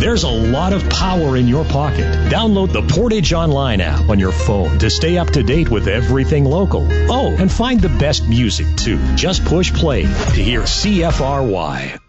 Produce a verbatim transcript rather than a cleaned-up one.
There's a lot of power in your pocket. Download the Portage Online app on your phone to stay up to date with everything local. Oh, and find the best music, too. Just push play to hear C F R Y.